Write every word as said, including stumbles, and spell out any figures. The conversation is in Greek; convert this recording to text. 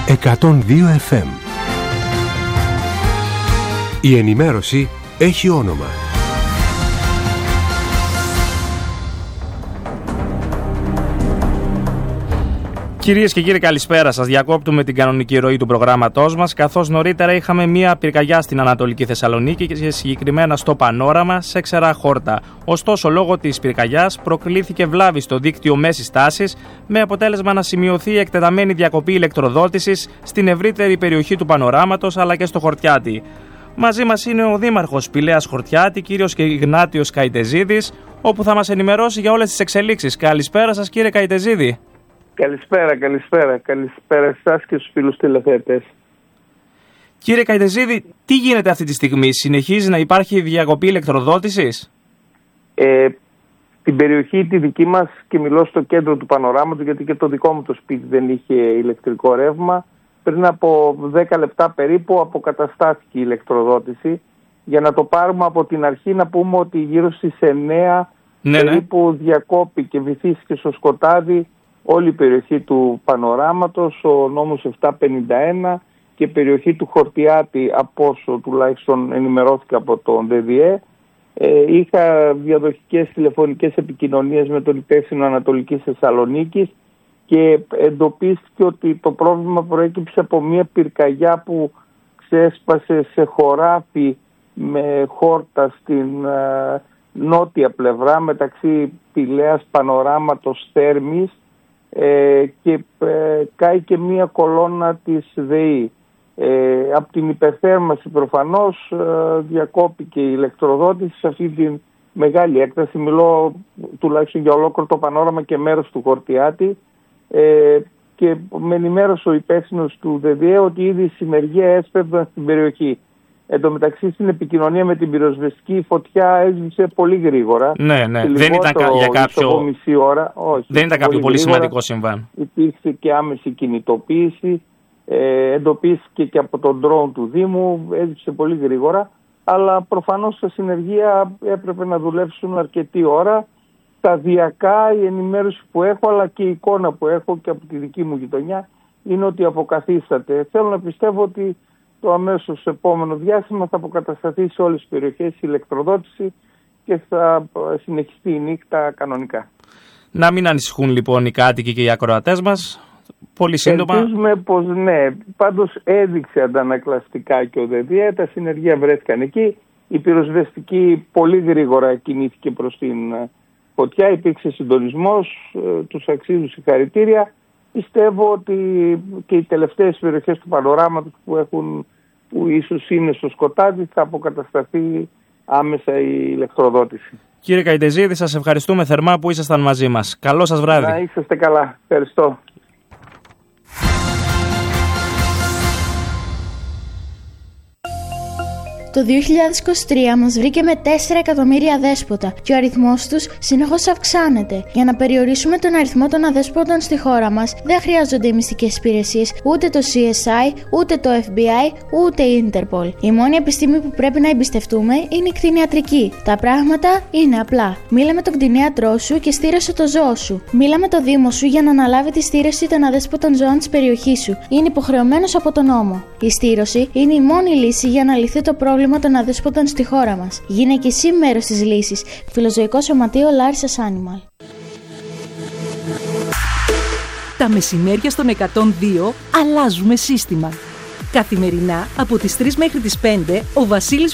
εκατόν δύο εφ εμ. Η ενημέρωση έχει όνομα. Κυρίες και κύριοι, καλησπέρα σας. Διακόπτουμε την κανονική ροή του προγράμματός μας, καθώς νωρίτερα είχαμε μία πυρκαγιά στην Ανατολική Θεσσαλονίκη και συγκεκριμένα στο Πανόραμα σε ξερά χόρτα. Ωστόσο, λόγω της πυρκαγιάς προκλήθηκε βλάβη στο δίκτυο μέσης τάσης, με αποτέλεσμα να σημειωθεί εκτεταμένη διακοπή ηλεκτροδότησης στην ευρύτερη περιοχή του Πανοράματος αλλά και στο Χορτιάτι. Μαζί μας είναι ο Δήμαρχος Πηλαίας Χορτιάτη, κύριος Ignátios Καϊτεζίδης, όπου θα μας ενημερώσει για όλες τις εξελίξεις. Καλησπέρα σας, κύριε Καϊτεζίδη. Καλησπέρα, καλησπέρα. Καλησπέρα εσάς και στους φίλους τηλεθεατές. Κύριε Καϊτεζίδη, τι γίνεται αυτή τη στιγμή, συνεχίζει να υπάρχει διακοπή ηλεκτροδότησης? Ε, την περιοχή τη δική μας, και μιλώ στο κέντρο του Πανοράματος, γιατί και το δικό μου το σπίτι δεν είχε ηλεκτρικό ρεύμα, πριν από δέκα λεπτά περίπου αποκαταστάθηκε η ηλεκτροδότηση. Για να το πάρουμε από την αρχή, να πούμε ότι γύρω στις εννιά ναι, περίπου ναι. διακόπηκε, βυθίστηκε στο σκοτάδι όλη η περιοχή του Πανοράματος, ο νόμος επτακόσια πενήντα ένα και η περιοχή του Χορτιάτη, από όσο τουλάχιστον ενημερώθηκα από τον ΔΔΕ. Ε, είχα διαδοχικές τηλεφωνικές επικοινωνίες με τον υπεύθυνο Ανατολικής Θεσσαλονίκης και εντοπίστηκε ότι το πρόβλημα προέκυψε από μια πυρκαγιά που ξέσπασε σε χωράφι με χόρτα στην ε, νότια πλευρά, μεταξύ Πηλαίας, Πανοράματος, Θέρμης, Ε, και ε, κάει και μία κολόνα της ΔΕΗ. Ε, από την υπερθέρμανση προφανώς ε, διακόπηκε η ηλεκτροδότηση σε αυτή τη μεγάλη έκταση. Μιλώ τουλάχιστον για ολόκληρο το Πανόραμα και μέρος του Χορτιάτη, ε, και με ενημέρωσε ο υπεύθυνος του ΔΔΕ ότι ήδη η συνεργεία έσπευδαν στην περιοχή. Εν τω μεταξύ, στην επικοινωνία με την πυροσβεστική, η φωτιά έσβησε πολύ γρήγορα. Ναι, ναι. Δεν ήταν για κάποιο, μισή ώρα. Όχι, δεν ήταν κάποιο πολύ, πολύ σημαντικό συμβάν. Υπήρξε και άμεση κινητοποίηση. Ε, εντοπίστηκε και από τον ντρόουν του Δήμου. Έσβησε πολύ γρήγορα. Αλλά προφανώς τα συνεργεία έπρεπε να δουλέψουν αρκετή ώρα. Σταδιακά η ενημέρωση που έχω, αλλά και η εικόνα που έχω και από τη δική μου γειτονιά, είναι ότι αποκαθίσταται. Θέλω να πιστεύω ότι το αμέσως επόμενο διάστημα θα αποκατασταθεί σε όλες τις περιοχές η ηλεκτροδότηση και θα συνεχιστεί η νύχτα κανονικά. Να μην ανησυχούν λοιπόν οι κάτοικοι και οι ακροατές μας. Πολύ σύντομα. Ελπίζουμε πως ναι. Πάντως έδειξε αντανακλαστικά και ο ΔΔΕ. Τα συνεργεία βρέθηκαν εκεί. Η πυροσβεστική πολύ γρήγορα κινήθηκε προς την φωτιά. Υπήρξε συντονισμός. Τους αξίζουν συγχαρητήρια. Πιστεύω ότι και οι τελευταίες περιοχές του Πανοράματος που, έχουν, που ίσως είναι στο σκοτάδι, θα αποκατασταθεί άμεσα η ηλεκτροδότηση. Κύριε Καϊτεζίδη, σας ευχαριστούμε θερμά που ήσασταν μαζί μας. Καλό σας βράδυ. Να είσαστε καλά. Ευχαριστώ. Το δύο χιλιάδες είκοσι τρία μας βρήκε με τέσσερα εκατομμύρια αδέσποτα και ο αριθμός τους συνεχώς αυξάνεται. Για να περιορίσουμε τον αριθμό των αδέσποτων στη χώρα μας, δεν χρειάζονται οι μυστικές υπηρεσίες, ούτε το σι ες άι, ούτε το εφ μπι άι, ούτε η Interpol. Η μόνη επιστήμη που πρέπει να εμπιστευτούμε είναι η κτηνιατρική. Τα πράγματα είναι απλά. Μίλα με τον κτηνίατρό σου και στήρωσε το ζώο σου. Μίλα με το Δήμο σου για να αναλάβει τη στήρωση των αδέσποτων ζώων της περιοχής σου. Είναι υποχρεωμένος από τον νόμο. Η στήρωση είναι η μόνη λύση για να λυθεί το πρόβλημα των αδέσποτων στη χώρα μας. Γίνε και εσύ μέρος της λύσης. Φιλοζωικό Σωματείο Λάρισας Animal. Τα μεσημέρια στον εκατόν δύο αλλάζουμε σύστημα. Καθημερινά από τις τρεις μέχρι τις πέντε ο Βασίλης